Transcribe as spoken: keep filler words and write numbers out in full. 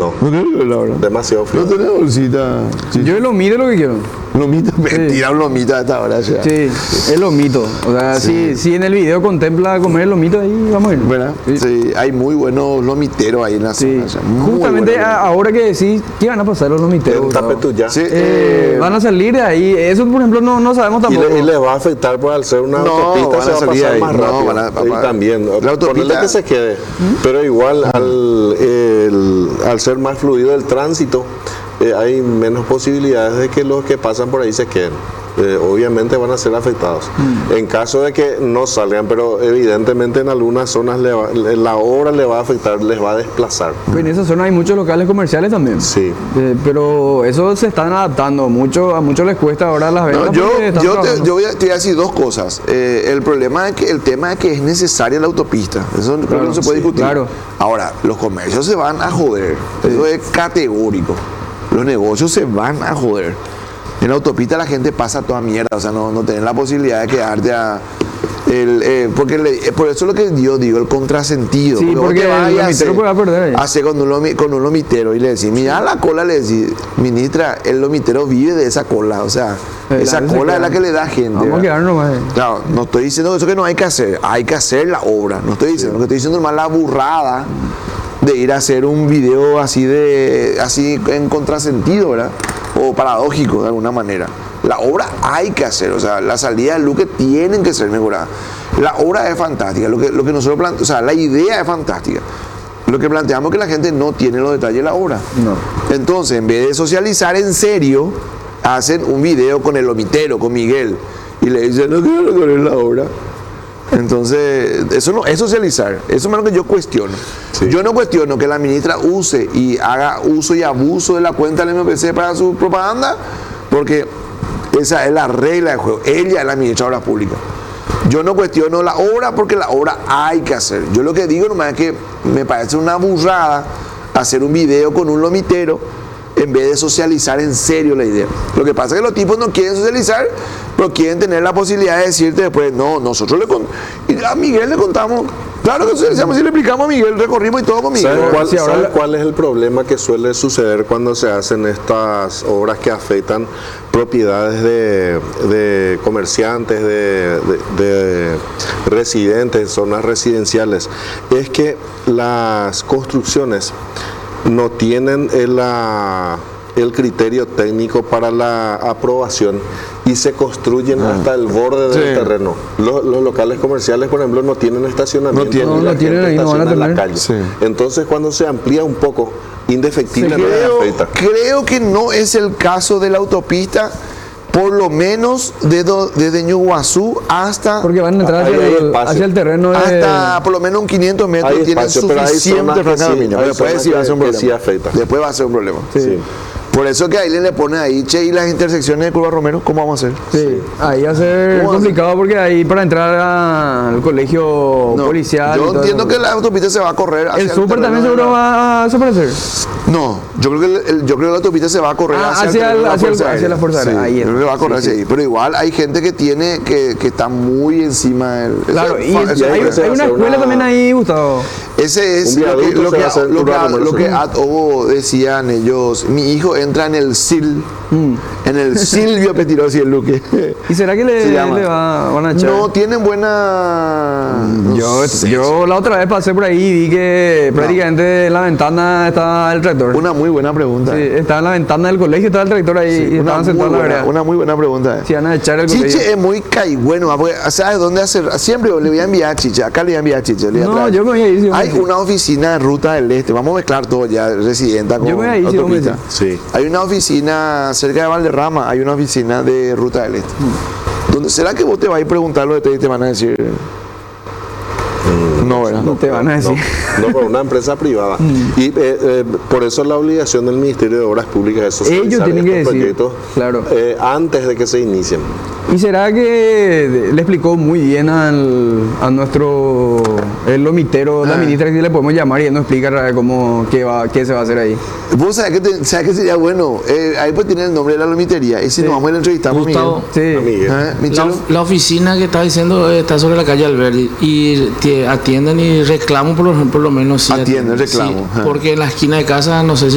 No, No tenés nivel ahora. demasiado No frío. tenés bolsita. Sí. Yo lo mito lo que quiero. Lomita, mentira, un lomita a esta hora ya. Sí, es lomito. O sea, Sí. si, si en el video contempla comer el lomito, ahí vamos a ir. ¿Verdad? Sí. Sí, hay muy buenos lomiteros ahí en la Sí. zona. ya, muy Justamente buenos. a- ahora que decís, ¿qué van a pasar los lomiteros? En Gustavo? Tapetuyá. Sí, Eh, eh, van a salir de ahí. Eso, por ejemplo, no, no sabemos Y tampoco. le, y le va a afectar por al ser una No, autopista, van se a va a salir pasar ahí. más No, rápido. van a- y van- también, la autopista- ponerle que se quede. Pero igual, al, el- al ser más fluido el tránsito, eh, hay menos posibilidades de que los que pasan por ahí se queden. Eh, obviamente van a ser afectados. En caso de que no salgan, pero evidentemente en algunas zonas le va- le- la obra le va a afectar, les va a desplazar. En esa zona hay muchos locales comerciales también. Sí. Eh, pero eso se están adaptando. Mucho, a muchos les cuesta ahora las ventas. no, yo, porque están yo, te, trabajando. yo voy a, te voy a decir dos cosas. Eh, el problema es que el tema es que es necesaria la autopista. Eso creo que Claro, no se puede sí, discutir. claro. Ahora, los comercios se van a joder. Eso es categórico. Los negocios se van a joder. En la autopista la gente pasa toda mierda. O sea, no, no tenés la posibilidad de quedarte a. El, eh, porque le- eh, por eso es lo que yo digo, el contrasentido. Sí, vos porque te vas el y lomitero haces- puede perder ahí. hace con un, lomi- con un lomitero y le decís, mira la cola, le decís, ministra, el lomitero vive de esa cola. O sea, Eh, esa la- se cola es la queda. que le da gente. Vamos a ¿verdad? quedarnos más. ahí. Claro, no estoy diciendo eso que no hay que hacer, hay que hacer la obra. No estoy diciendo, lo que estoy diciendo es más la burrada de ir a hacer un video así de así en contrasentido, ¿verdad? O paradójico de alguna manera. La obra hay que hacer, o sea, la salida de Luque tienen que ser mejoradas. La obra es fantástica, lo que, lo que nosotros planteamos, o sea, la idea es fantástica. Lo que planteamos es que la gente no tiene los detalles de la obra. No. Entonces, en vez de socializar en serio, hacen un video con el lomitero, con Miguel, y le dicen, no quiero recorrer la obra. Entonces, eso no es socializar, eso es lo que yo cuestiono. Sí. Yo no cuestiono que la ministra use y haga uso y abuso de la cuenta del M P C para su propaganda, porque esa es la regla del juego. Ella es la ministra de Obras Públicas. Yo no cuestiono la obra porque la obra hay que hacer. Yo lo que digo nomás es que me parece una burrada hacer un video con un lomitero en vez de socializar en serio la idea. Lo que pasa es que los tipos no quieren socializar, pero quieren tener la posibilidad de decirte después, no, nosotros le contamos, a Miguel le contamos, claro que socializamos y le explicamos a Miguel, recorrimos y todo con Miguel. ¿Saben cuál, Sí, ahora saben la- cuál es el problema que suele suceder cuando se hacen estas obras que afectan propiedades de, de comerciantes, de, de- de residentes, zonas residenciales? Es que las construcciones no tienen el, la- el criterio técnico para la aprobación y se construyen hasta el borde del Sí. terreno. Los, los locales comerciales, por ejemplo, no tienen estacionamiento. No tienen. y No, la no tienen gente ahí, no van a estaciona en la tener. calle. Sí. Entonces, cuando se amplía un poco, indefectiblemente Creo, afecta. creo que no es el caso de la autopista, por lo menos de do- desde Ñuguazú hasta, Porque van a entrar Ahí hacia, hay el, espacio. hacia el terreno de... hasta por lo menos un quinientos metros. Hay Tienen espacio, pero hay suficiente zonas que franja de sí, dominio. hay Pero después zonas sí va a ser un que- que problema. sí afecta. Después va a ser un problema. Sí. Por eso que ahí le ponen ahí, che, y las intersecciones de Curva Romero, ¿cómo vamos a hacer? Sí, ahí va a ser ¿Cómo complicado porque ahí para entrar al colegio No, policial... y yo todo entiendo eso. que la autopista se va a correr hacia El súper terreno también de seguro la- va a desaparecer. No, yo creo que el- el- yo creo que la autopista se va a correr Ah, hacia, hacia el terreno el- de la hacia el- Fuerza hacia Aérea. la Fuerza Aérea. Sí, Ahí yo creo que va a correr sí, hacia sí. ahí. Pero igual hay gente que tiene que, que está muy encima del. Claro, ese- y ese- hay, ese hay va a una ser escuela una- también ahí, Gustavo. Ese es Un lo que, viaducto lo se que, va a hacer lo que, Curva Romero, lo que sí. Ad Ovo decían ellos. Mi hijo entra en el S I L, Mm. en el Silvio Petirosi el Luque. ¿Y será que Se le, llama. le va, van a echar? No tienen buena. no yo, sé. yo la otra vez pasé por ahí y vi que prácticamente en la ventana estaba el tractor. Una muy buena pregunta. Sí, estaba en la ventana del colegio, estaba el tractor ahí Sí, y una, estaban muy sentados en la buena, vereda. una muy buena pregunta. Si van a echar el colegio. Chiche es muy caigüeno, ah, porque, ¿sabes dónde hacer? Siempre le voy a enviar a Chiche, acá le voy a enviar a Chiche. le voy a No, traer. yo me voy a ir, sí, Hay hombre. una oficina de Ruta del Este, vamos a mezclar todo ya, residenta con Yo me voy a ir, sí, hombre, autopista. Sí. Hay una oficina cerca de Valderrama, hay una oficina de Ruta del Este. ¿Dónde, ¿Será que vos te vas a ir a preguntar lo de y te van a decir? No, ¿verdad? No te van a decir. No, no, por una empresa privada. Mm. Y eh, eh, por eso la obligación del Ministerio de Obras Públicas es socializar Ellos tienen que estos decir, proyectos claro. eh, antes de que se inicien. ¿Y será que le explicó muy bien al, a nuestro el lomitero, la Ah. ministra, que le podemos llamar y él nos explica cómo qué, va, qué se va a hacer ahí? Vos sabés que, te- sabés que sería bueno, eh, ahí pues tiene el nombre de la lomitería, y si nos vamos a ir a entrevistar a Gustavo, Miguel. A Sí. Miguel. ¿Eh? La, Michelo. la oficina que está diciendo eh, está sobre la calle Alberdi y te atienden y reclaman por lo, por lo menos. sí Atienden, reclamo, sí, ajá. porque en la esquina de casa no sé si